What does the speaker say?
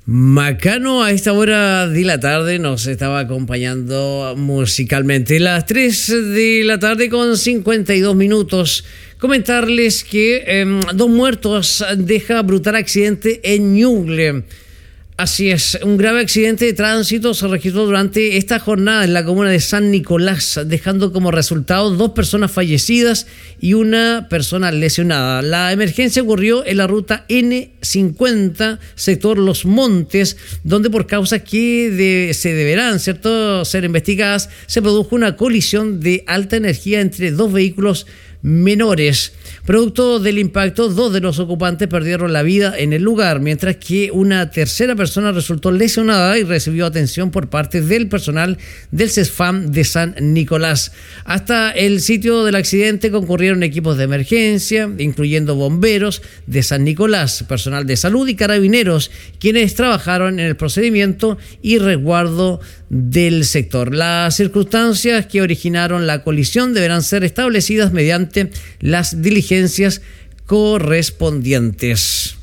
Macano a esta hora de la tarde nos estaba acompañando musicalmente. Las 3 de la tarde con 52 minutos. Comentarles que 2 muertos deja brutal accidente en Ñuble. Así es, un grave accidente de tránsito se registró durante esta jornada en la comuna de San Nicolás, dejando como resultado 2 personas fallecidas y una persona lesionada. La emergencia ocurrió en la ruta N50, sector Los Montes, donde por causas que se deberán, ¿cierto?, ser investigadas, se produjo una colisión de alta energía entre 2 vehículos menores. Producto del impacto, 2 de los ocupantes perdieron la vida en el lugar, mientras que una tercera persona resultó lesionada y recibió atención por parte del personal del CESFAM de San Nicolás. Hasta el sitio del accidente concurrieron equipos de emergencia, incluyendo bomberos de San Nicolás, personal de salud y carabineros, quienes trabajaron en el procedimiento y resguardo del sector. Las circunstancias que originaron la colisión deberán ser establecidas mediante las diligencias correspondientes.